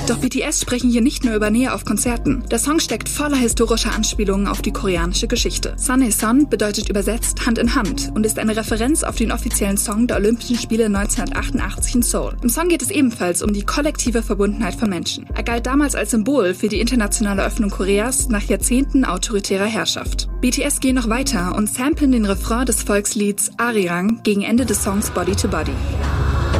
Doch BTS sprechen hier nicht nur über Nähe auf Konzerten. Der Song steckt voller historischer Anspielungen auf die koreanische Geschichte. Sunny Son bedeutet übersetzt Hand in Hand und ist eine Referenz auf den offiziellen Song der Olympischen Spiele 1988 in Seoul. Im Song geht es ebenfalls um die kollektive Verbundenheit von Menschen. Er galt damals als Symbol für die internationale Öffnung Koreas nach Jahrzehnten autoritärer Herrschaft. BTS gehen noch weiter und samplen den Refrain des Volkslieds Arirang gegen Ende des Songs Body to Body.